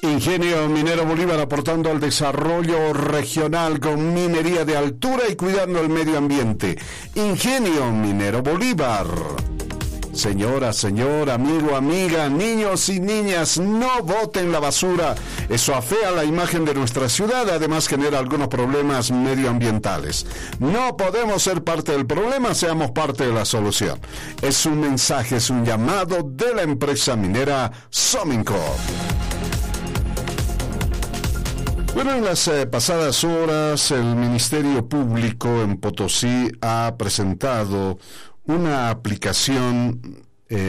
Ingenio Minero Bolívar aportando al desarrollo regional con minería de altura y cuidando el medio ambiente. Ingenio Minero Bolívar. Señora, señor, amigo, amiga, niños y niñas, no boten la basura. Eso afea la imagen de nuestra ciudad, además genera algunos problemas medioambientales. No podemos ser parte del problema, seamos parte de la solución. Es un mensaje, es un llamado de la empresa minera Sominco. Bueno, en las pasadas horas el Ministerio Público en Potosí ha presentado una aplicación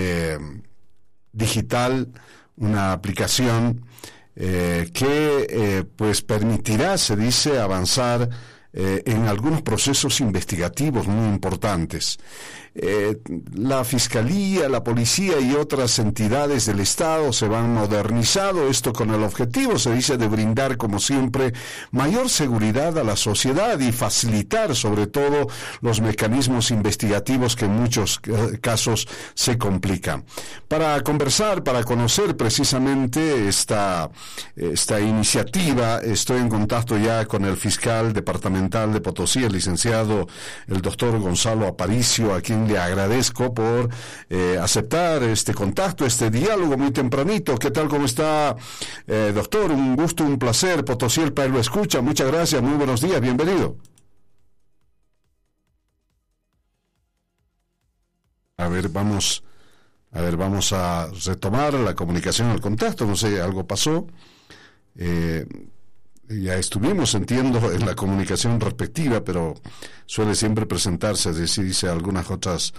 digital, una aplicación que pues permitirá, se dice, avanzar en algunos procesos investigativos muy importantes. La Fiscalía, la Policía y otras entidades del Estado se van modernizando, esto con el objetivo, se dice, de brindar, como siempre, mayor seguridad a la sociedad y facilitar, sobre todo, los mecanismos investigativos que en muchos casos se complican. Para conversar, para conocer precisamente esta iniciativa, estoy en contacto ya con el fiscal departamental de Potosí, el licenciado, el doctor Gonzalo Aparicio, a quien le agradezco por aceptar este contacto, este diálogo muy tempranito. ¿Qué tal? ¿Cómo está, doctor? Un gusto, un placer. Potosí, el país lo escucha. Muchas gracias. Muy buenos días. Bienvenido. A ver, vamos a retomar la comunicación, el contacto. No sé, algo pasó. Ya estuvimos, entiendo, en la comunicación respectiva, pero suele siempre presentarse, es decir, dice algunas otras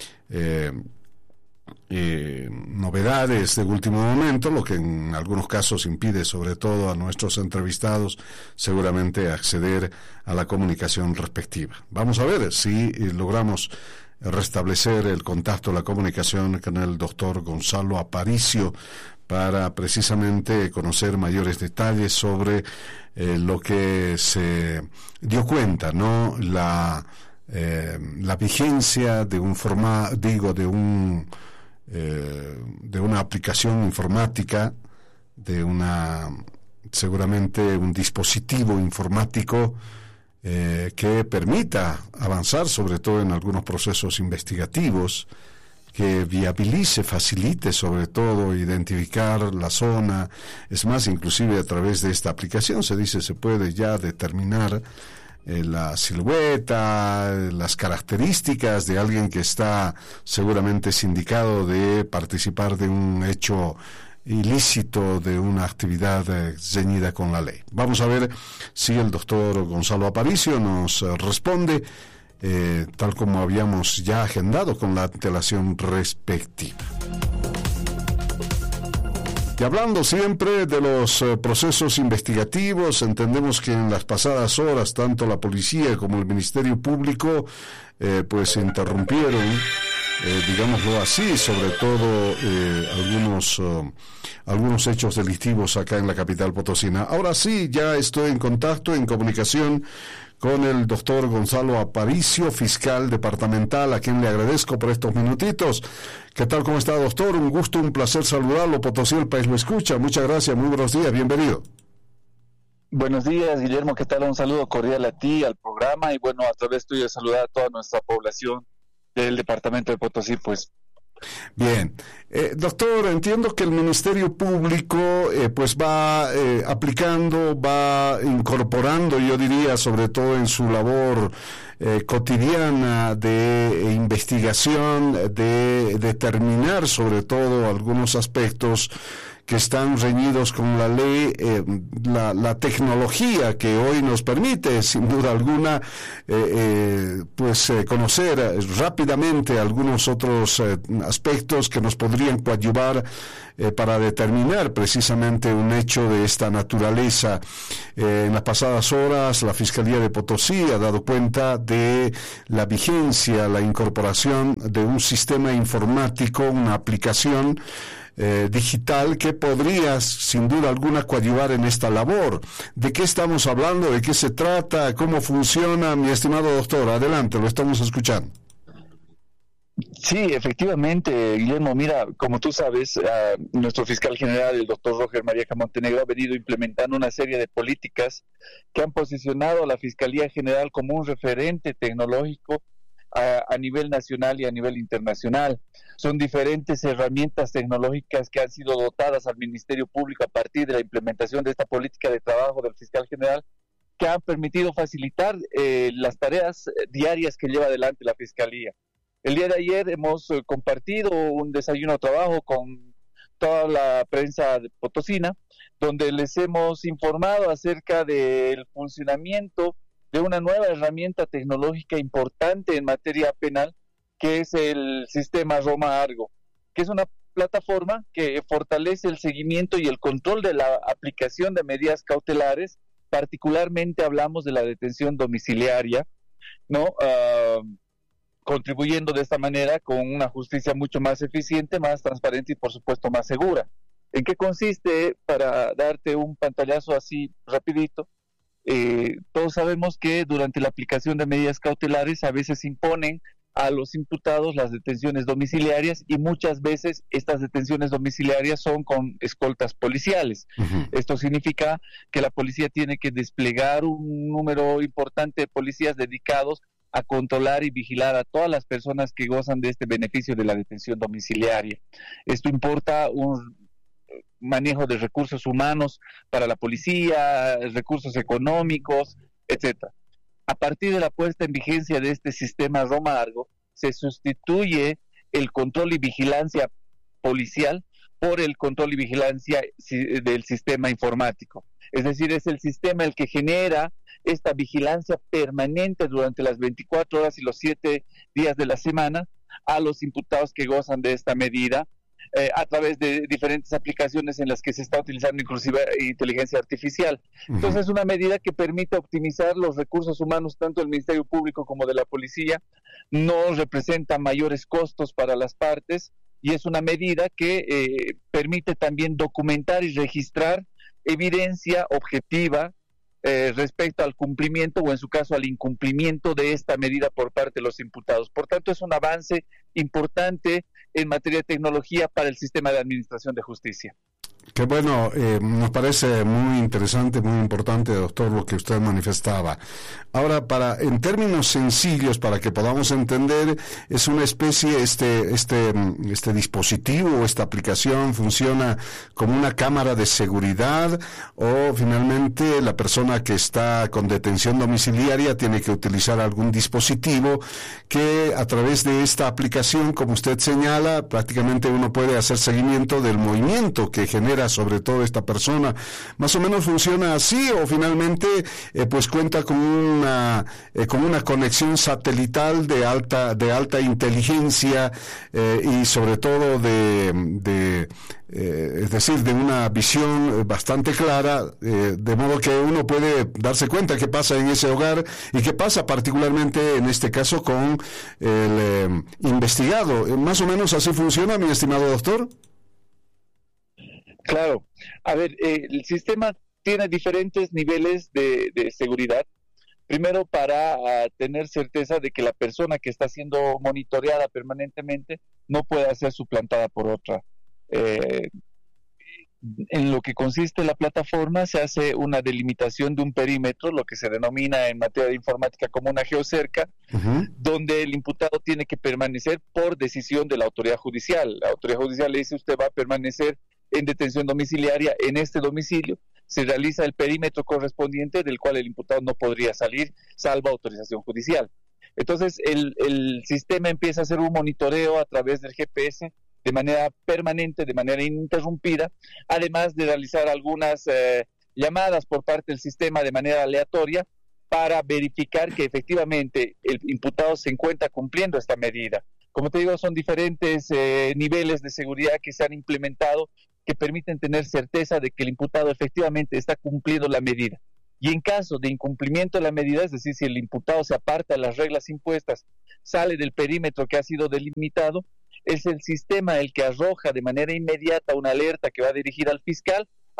novedades de último momento, lo que en algunos casos impide, sobre todo a nuestros entrevistados, seguramente acceder a la comunicación respectiva. Vamos a ver si logramos restablecer el contacto, la comunicación con el doctor Gonzalo Aparicio, para precisamente conocer mayores detalles sobre lo que se dio cuenta, ¿no? La vigencia de de una aplicación informática, seguramente un dispositivo informático que permita avanzar, sobre todo en algunos procesos investigativos, que viabilice, facilite sobre todo identificar la zona. Es más, inclusive a través de esta aplicación se puede ya determinar la silueta, las características de alguien que está seguramente sindicado de participar de un hecho ilícito, de una actividad ceñida con la ley. Vamos a ver si el doctor Gonzalo Aparicio nos responde tal como habíamos ya agendado con la antelación respectiva. Y hablando siempre de los procesos investigativos, entendemos que en las pasadas horas tanto la policía como el Ministerio Público pues interrumpieron, digámoslo así, sobre todo algunos hechos delictivos acá en la capital potosina. Ahora sí, ya estoy en contacto, en comunicación con el doctor Gonzalo Aparicio, fiscal departamental, a quien le agradezco por estos minutitos. ¿Qué tal? ¿Cómo está, doctor? Un gusto, un placer saludarlo. Potosí, el país lo escucha. Muchas gracias, muy buenos días, bienvenido. Buenos días, Guillermo, ¿qué tal? Un saludo cordial a ti, al programa, y bueno, a través tuyo saludar a toda nuestra población del departamento de Potosí, pues. Bien, doctor, entiendo que el Ministerio Público pues va aplicando, va incorporando, yo diría, sobre todo en su labor cotidiana de investigación, de determinar sobre todo algunos aspectos que están reñidos con la ley, la tecnología que hoy nos permite, sin duda alguna, conocer rápidamente algunos otros aspectos que nos podrían coadyuvar para determinar precisamente un hecho de esta naturaleza. En las pasadas horas, la Fiscalía de Potosí ha dado cuenta de la vigencia, la incorporación de un sistema informático, una aplicación digital que podría, sin duda alguna, coadyuvar en esta labor. ¿De qué estamos hablando? ¿De qué se trata? ¿Cómo funciona? Mi estimado doctor, adelante, lo estamos escuchando. Sí, efectivamente, Guillermo. Mira, como tú sabes, nuestro fiscal general, el doctor Roger María Montenegro, ha venido implementando una serie de políticas que han posicionado a la Fiscalía General como un referente tecnológico a nivel nacional y a nivel internacional. Son diferentes herramientas tecnológicas que han sido dotadas al Ministerio Público a partir de la implementación de esta política de trabajo del fiscal general, que han permitido facilitar las tareas diarias que lleva adelante la Fiscalía. El día de ayer hemos compartido un desayuno de trabajo con toda la prensa potosina, donde les hemos informado acerca del funcionamiento de una nueva herramienta tecnológica importante en materia penal, que es el sistema Roma Argo, que es una plataforma que fortalece el seguimiento y el control de la aplicación de medidas cautelares. Particularmente hablamos de la detención domiciliaria, ¿no? Contribuyendo de esta manera con una justicia mucho más eficiente, más transparente y por supuesto más segura. ¿En qué consiste? Para darte un pantallazo así rapidito, todos sabemos que durante la aplicación de medidas cautelares a veces imponen a los imputados las detenciones domiciliarias, y muchas veces estas detenciones domiciliarias son con escoltas policiales. Uh-huh. Esto significa que la policía tiene que desplegar un número importante de policías dedicados a controlar y vigilar a todas las personas que gozan de este beneficio de la detención domiciliaria. Esto importa un manejo de recursos humanos para la policía, recursos económicos, etcétera. A partir de la puesta en vigencia de este sistema Roma Argo, se sustituye el control y vigilancia policial por el control y vigilancia del sistema informático. Es decir, es el sistema el que genera esta vigilancia permanente durante las 24 horas y los 7 días de la semana a los imputados que gozan de esta medida, a través de diferentes aplicaciones en las que se está utilizando inclusive inteligencia artificial. Uh-huh. Entonces es una medida que permite optimizar los recursos humanos tanto del Ministerio Público como de la policía, no representa mayores costos para las partes, y es una medida que permite también documentar y registrar evidencia objetiva respecto al cumplimiento o en su caso al incumplimiento de esta medida por parte de los imputados. Por tanto, es un avance importante en materia de tecnología para el sistema de administración de justicia. Qué bueno, nos parece muy interesante, muy importante, doctor, lo que usted manifestaba. Ahora, en términos sencillos, para que podamos entender, es una especie, este dispositivo, esta aplicación funciona como una cámara de seguridad, o finalmente la persona que está con detención domiciliaria tiene que utilizar algún dispositivo que a través de esta aplicación, como usted señala, prácticamente uno puede hacer seguimiento del movimiento que genera sobre todo esta persona. ¿Más o menos funciona así, o finalmente pues cuenta con una conexión satelital de alta inteligencia y sobre todo es decir, de una visión bastante clara, de modo que uno puede darse cuenta qué pasa en ese hogar y qué pasa particularmente en este caso con el investigado? ¿Más o menos así funciona, mi estimado doctor? Claro. A ver, el sistema tiene diferentes niveles de seguridad. Primero, para tener certeza de que la persona que está siendo monitoreada permanentemente no pueda ser suplantada por otra. En lo que consiste la plataforma, se hace una delimitación de un perímetro, lo que se denomina en materia de informática como una geocerca, uh-huh, donde el imputado tiene que permanecer por decisión de la autoridad judicial. La autoridad judicial le dice: usted va a permanecer en detención domiciliaria en este domicilio. Se realiza el perímetro correspondiente, del cual el imputado no podría salir salvo autorización judicial. Entonces el sistema empieza a hacer un monitoreo a través del GPS de manera permanente, de manera ininterrumpida, además de realizar algunas llamadas por parte del sistema de manera aleatoria para verificar que efectivamente el imputado se encuentra cumpliendo esta medida. Como te digo, son diferentes niveles de seguridad que se han implementado, que permiten tener certeza de que el imputado efectivamente está cumpliendo la medida. Y en caso de incumplimiento de la medida, es decir, si el imputado se aparta de las reglas impuestas, sale del perímetro que ha sido delimitado, es el sistema el que arroja de manera inmediata una alerta que va dirigida al fiscal,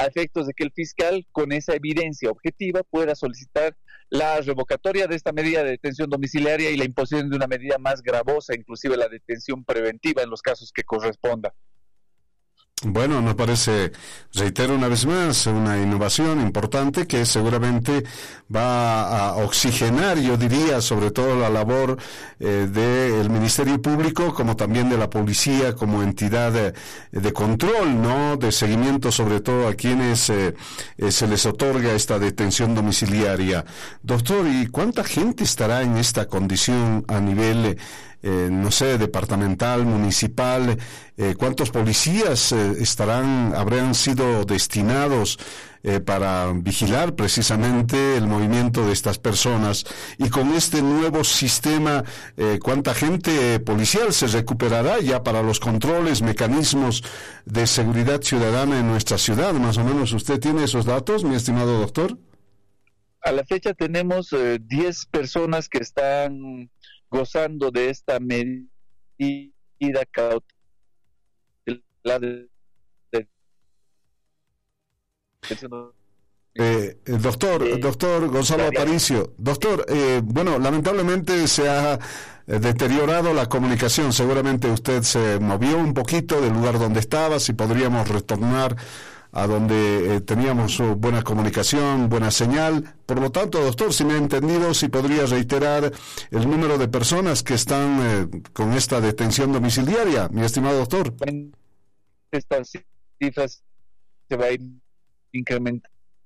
a efectos de que el fiscal, con esa evidencia objetiva, pueda solicitar la revocatoria de esta medida de detención domiciliaria y la imposición de una medida más gravosa, inclusive la detención preventiva en los casos que corresponda. Bueno, nos parece, reitero una vez más, una innovación importante que seguramente va a oxigenar, yo diría, sobre todo la labor del Ministerio Público, como también de la policía como entidad de control, ¿no? De seguimiento, sobre todo a quienes se les otorga esta detención domiciliaria. Doctor, ¿y cuánta gente estará en esta condición a nivel no sé, departamental, municipal? ¿Cuántos policías habrán sido destinados para vigilar precisamente el movimiento de estas personas? Y con este nuevo sistema, ¿cuánta gente policial se recuperará ya para los controles, mecanismos de seguridad ciudadana en nuestra ciudad? Más o menos, ¿usted tiene esos datos, mi estimado doctor? A la fecha tenemos 10 personas que están gozando de esta medida cautelar doctor Gonzalo Aparicio, doctor, bueno, lamentablemente se ha deteriorado la comunicación. Seguramente usted se movió un poquito del lugar donde estaba. Si podríamos retornar a donde teníamos buena comunicación, buena señal. Por lo tanto, doctor, si me ha entendido, si podría reiterar el número de personas que están con esta detención domiciliaria, mi estimado doctor. Estas cifras se va a ir incrementando.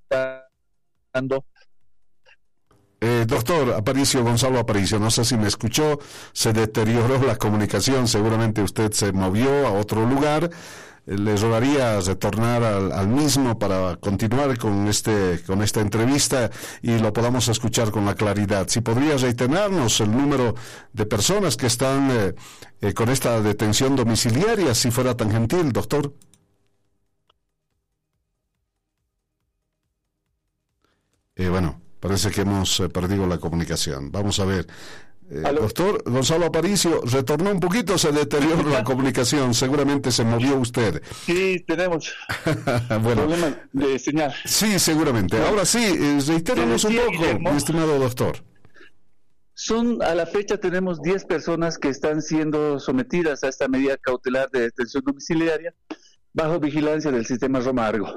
Doctor Aparicio, Gonzalo Aparicio, no sé si me escuchó, se deterioró la comunicación, seguramente usted se movió a otro lugar. Les rogaría retornar al mismo para continuar con esta entrevista y lo podamos escuchar con la claridad. Si podría reiterarnos el número de personas que están con esta detención domiciliaria, si fuera tan gentil, doctor. Bueno, parece que hemos perdido la comunicación. Vamos a ver. Doctor Gonzalo Aparicio, retornó un poquito, se deterioró la comunicación, seguramente se movió usted. Sí, tenemos bueno, problemas de señal. Sí, seguramente. Ahora sí, reitéranos un poco, Guillermo, mi estimado doctor. A la fecha tenemos 10 personas que están siendo sometidas a esta medida cautelar de detención domiciliaria bajo vigilancia del sistema Roma Argo.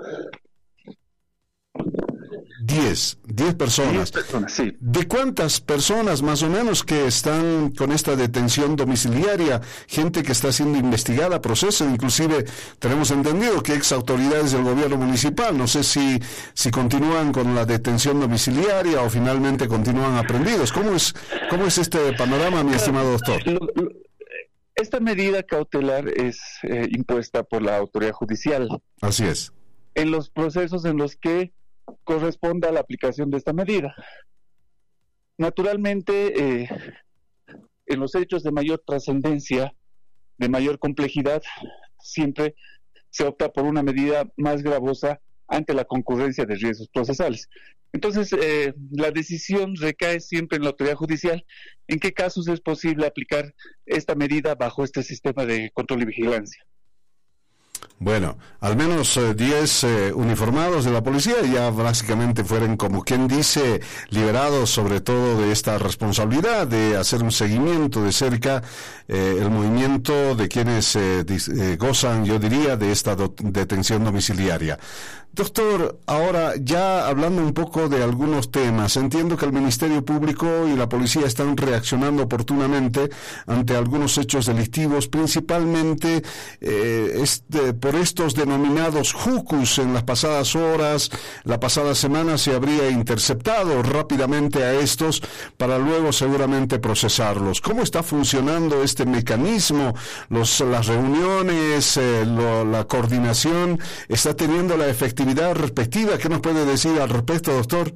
10 personas. 10 personas, sí. ¿De cuántas personas más o menos que están con esta detención domiciliaria? Gente que está siendo investigada, proceso, inclusive tenemos entendido que ex autoridades del gobierno municipal, no sé si continúan con la detención domiciliaria o finalmente continúan aprendidos. ¿Cómo es este panorama, mi estimado doctor? Esta medida cautelar es impuesta por la autoridad judicial. Así es. En los procesos en los que corresponda a la aplicación de esta medida. Naturalmente, en los hechos de mayor trascendencia, de mayor complejidad, siempre se opta por una medida más gravosa ante la concurrencia de riesgos procesales. Entonces, la decisión recae siempre en la autoridad judicial en qué casos es posible aplicar esta medida bajo este sistema de control y vigilancia. Bueno, al menos 10 uniformados de la policía ya básicamente fueron, como quien dice, liberados sobre todo de esta responsabilidad de hacer un seguimiento de cerca el movimiento de quienes gozan, yo diría, de esta detención domiciliaria. Doctor, ahora ya hablando un poco de algunos temas, entiendo que el Ministerio Público y la policía están reaccionando oportunamente ante algunos hechos delictivos, principalmente por estos denominados jucus. En las pasadas horas, la pasada semana se habría interceptado rápidamente a estos para luego seguramente procesarlos. ¿Cómo está funcionando este mecanismo? Las reuniones, la coordinación, ¿está teniendo la efectividad respectiva? ¿Qué nos puede decir al respecto, doctor?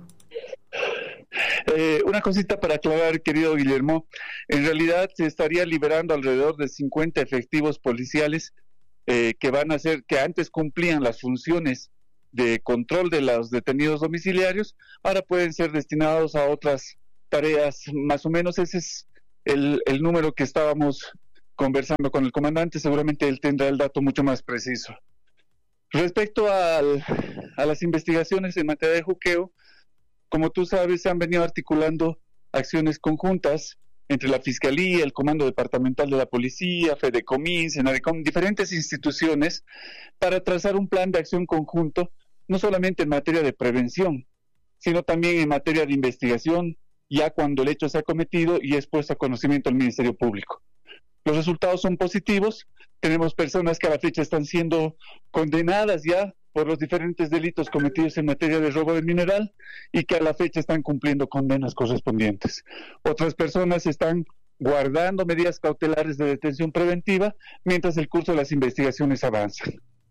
Una cosita para aclarar, querido Guillermo. En realidad se estaría liberando alrededor de 50 efectivos policiales que antes cumplían las funciones de control de los detenidos domiciliarios, ahora pueden ser destinados a otras tareas. Más o menos ese es el número que estábamos conversando con el comandante. Seguramente él tendrá el dato mucho más preciso. Respecto a las investigaciones en materia de juqueo, como tú sabes, se han venido articulando acciones conjuntas entre la Fiscalía, el Comando Departamental de la Policía, Fedecomín, Senadecom, diferentes instituciones, para trazar un plan de acción conjunto, no solamente en materia de prevención, sino también en materia de investigación, ya cuando el hecho se ha cometido y es puesto a conocimiento del Ministerio Público. Los resultados son positivos, tenemos personas que a la fecha están siendo condenadas ya por los diferentes delitos cometidos en materia de robo de mineral y que a la fecha están cumpliendo condenas correspondientes. Otras personas están guardando medidas cautelares de detención preventiva mientras el curso de las investigaciones avanza.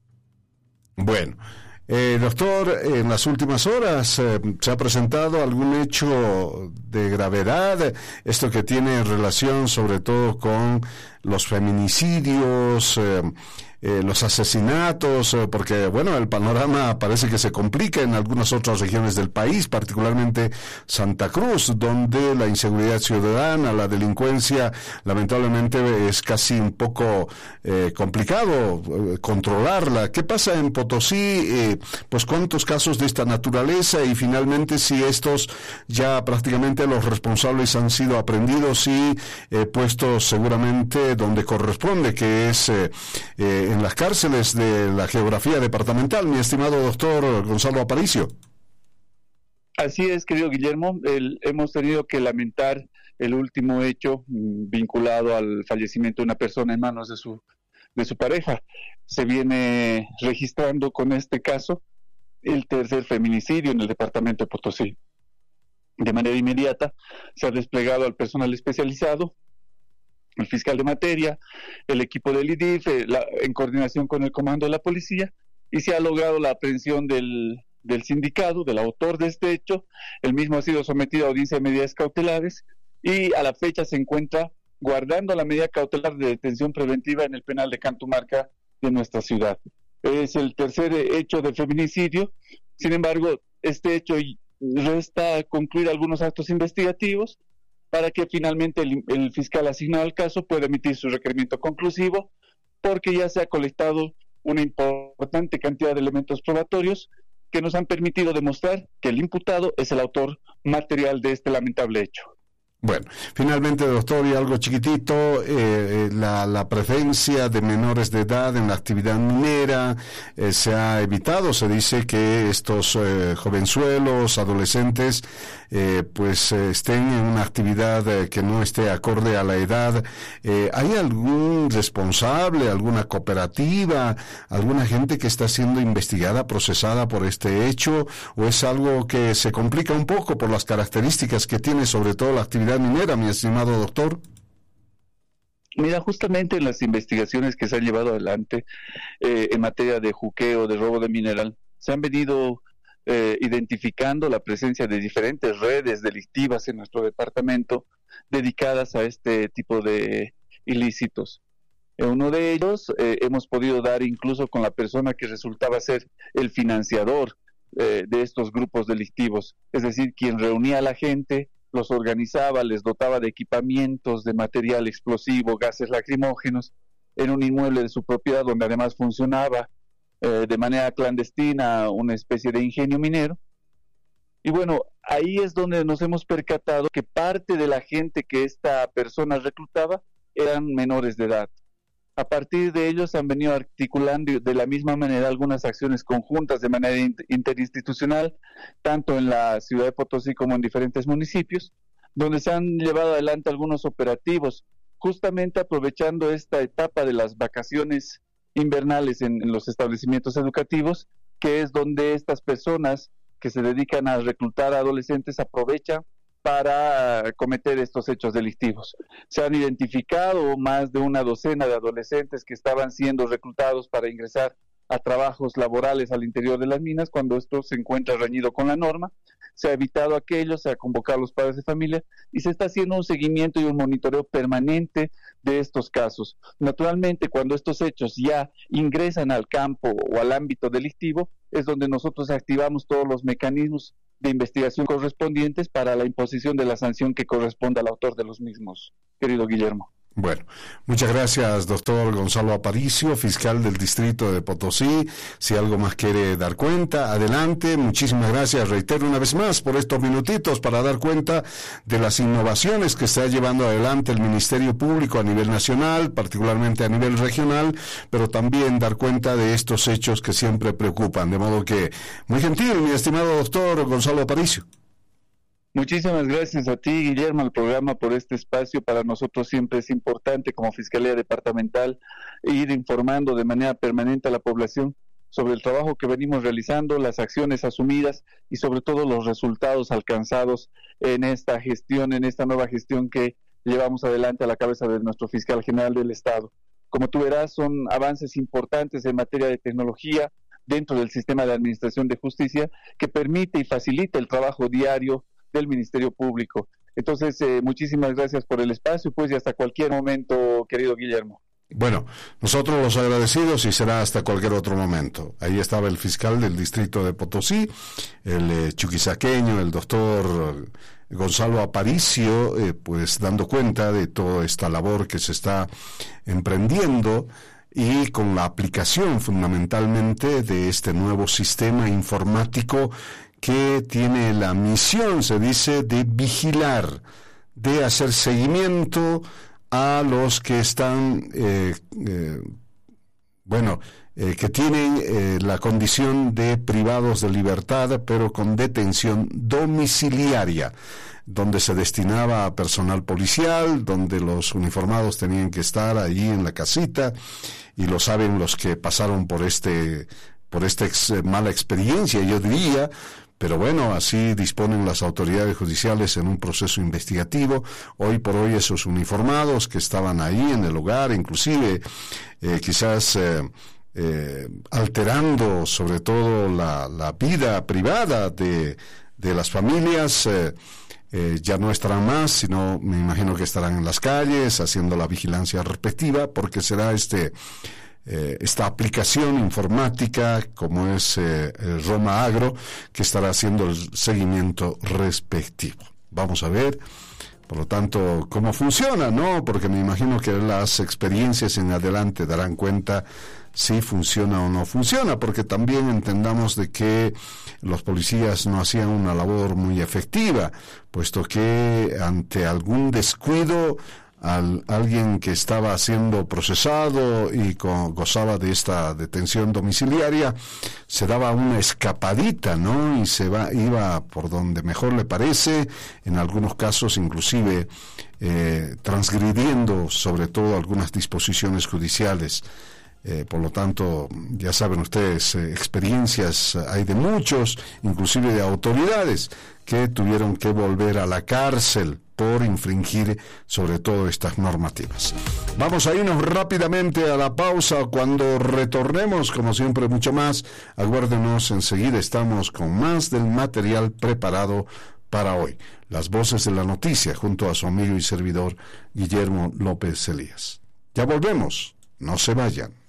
Bueno, doctor, en las últimas horas se ha presentado algún hecho de gravedad, esto que tiene relación sobre todo con los feminicidios, los asesinatos, porque bueno, el panorama parece que se complica en algunas otras regiones del país, particularmente Santa Cruz, donde la inseguridad ciudadana, la delincuencia, lamentablemente es casi un poco complicado controlarla. ¿Qué pasa en Potosí? Pues cuántos casos de esta naturaleza y finalmente si estos ya prácticamente los responsables han sido aprendidos y puestos seguramente donde corresponde, que es en las cárceles de la geografía departamental, mi estimado doctor Gonzalo Aparicio. Así es, querido Guillermo, hemos tenido que lamentar el último hecho vinculado al fallecimiento de una persona en manos de su pareja. Se viene registrando con este caso el tercer feminicidio en el departamento de Potosí. De manera inmediata se ha desplegado al personal especializado, el fiscal de materia, el equipo del IDIF, en coordinación con el comando de la policía, y se ha logrado la aprehensión del sindicado, del autor de este hecho. El mismo ha sido sometido a audiencia de medidas cautelares y a la fecha se encuentra guardando la medida cautelar de detención preventiva en el penal de Cantumarca de nuestra ciudad. Es el tercer hecho de feminicidio. Sin embargo, este hecho resta concluir algunos actos investigativos para que finalmente el fiscal asignado al caso pueda emitir su requerimiento conclusivo, porque ya se ha colectado una importante cantidad de elementos probatorios que nos han permitido demostrar que el imputado es el autor material de este lamentable hecho. Bueno, finalmente, doctor, y algo chiquitito, la presencia de menores de edad en la actividad minera se ha evitado. Se dice que estos jovenzuelos, adolescentes, estén en una actividad que no esté acorde a la edad. ¿Hay algún responsable, alguna cooperativa, alguna gente que está siendo investigada, procesada por este hecho, o es algo que se complica un poco por las características que tiene sobre todo la actividad minera, mi estimado doctor? Mira, justamente en las investigaciones que se han llevado adelante en materia de juqueo, de robo de mineral, se han venido identificando la presencia de diferentes redes delictivas en nuestro departamento dedicadas a este tipo de ilícitos. En uno de ellos hemos podido dar incluso con la persona que resultaba ser el financiador de estos grupos delictivos, es decir, quien reunía a la gente, los organizaba, les dotaba de equipamientos, de material explosivo, gases lacrimógenos, en un inmueble de su propiedad donde además funcionaba de manera clandestina una especie de ingenio minero. Y bueno, ahí es donde nos hemos percatado que parte de la gente que esta persona reclutaba eran menores de edad. A partir de ellos han venido articulando de la misma manera algunas acciones conjuntas de manera interinstitucional, tanto en la ciudad de Potosí como en diferentes municipios, donde se han llevado adelante algunos operativos, justamente aprovechando esta etapa de las vacaciones invernales en los establecimientos educativos, que es donde estas personas que se dedican a reclutar a adolescentes aprovechan para cometer estos hechos delictivos. Se han identificado más de una docena de adolescentes que estaban siendo reclutados para ingresar a trabajos laborales al interior de las minas cuando esto se encuentra reñido con la norma. Se ha evitado aquello, se ha convocado a los padres de familia y se está haciendo un seguimiento y un monitoreo permanente de estos casos. Naturalmente, cuando estos hechos ya ingresan al campo o al ámbito delictivo, es donde nosotros activamos todos los mecanismos de investigación correspondientes para la imposición de la sanción que corresponda al autor de los mismos, querido Guillermo. Bueno, muchas gracias, doctor Gonzalo Aparicio, fiscal del Distrito de Potosí. Si algo más quiere dar cuenta, adelante. Muchísimas gracias, reitero una vez más, por estos minutitos para dar cuenta de las innovaciones que está llevando adelante el Ministerio Público a nivel nacional, particularmente a nivel regional, pero también dar cuenta de estos hechos que siempre preocupan. De modo que, muy gentil, mi estimado doctor Gonzalo Aparicio. Muchísimas gracias a ti, Guillermo, al programa por este espacio. Para nosotros siempre es importante, como Fiscalía Departamental, ir informando de manera permanente a la población sobre el trabajo que venimos realizando, las acciones asumidas y sobre todo los resultados alcanzados en esta gestión, en esta nueva gestión que llevamos adelante a la cabeza de nuestro fiscal general del Estado. Como tú verás, son avances importantes en materia de tecnología dentro del sistema de administración de justicia que permite y facilita el trabajo diario del Ministerio Público. Entonces, muchísimas gracias por el espacio, pues, y hasta cualquier momento, querido Guillermo. Bueno, nosotros los agradecidos y será hasta cualquier otro momento. Ahí estaba el fiscal del Distrito de Potosí, el chuquisaqueño, el doctor Gonzalo Aparicio, pues dando cuenta de toda esta labor que se está emprendiendo y con la aplicación fundamentalmente de este nuevo sistema informático que tiene la misión, se dice, de vigilar, de hacer seguimiento a los que están, que tienen la condición de privados de libertad, pero con detención domiciliaria, donde se destinaba a personal policial, donde los uniformados tenían que estar allí en la casita, y lo saben los que pasaron por esta mala experiencia, yo diría. Pero bueno, así disponen las autoridades judiciales en un proceso investigativo. Hoy por hoy esos uniformados que estaban ahí en el hogar, inclusive quizás alterando sobre todo la vida privada de las familias, ya no estarán más, sino me imagino que estarán en las calles haciendo la vigilancia respectiva, porque será esta aplicación informática como es Roma Agro, que estará haciendo el seguimiento respectivo. Vamos a ver, por lo tanto, cómo funciona, ¿no? Porque me imagino que las experiencias en adelante darán cuenta si funciona o no funciona, porque también entendamos de que los policías no hacían una labor muy efectiva, puesto que ante algún descuido alguien que estaba siendo procesado y gozaba de esta detención domiciliaria se daba una escapadita, ¿no? Y iba por donde mejor le parece, en algunos casos inclusive transgrediendo sobre todo algunas disposiciones judiciales. Por lo tanto, ya saben ustedes, experiencias hay de muchos, inclusive de autoridades, que tuvieron que volver a la cárcel por infringir sobre todo estas normativas. Vamos a irnos rápidamente a la pausa. Cuando retornemos, como siempre, mucho más. Aguárdenos, enseguida estamos con más del material preparado para hoy. Las voces de la noticia, junto a su amigo y servidor Guillermo López Elías. Ya volvemos, no se vayan.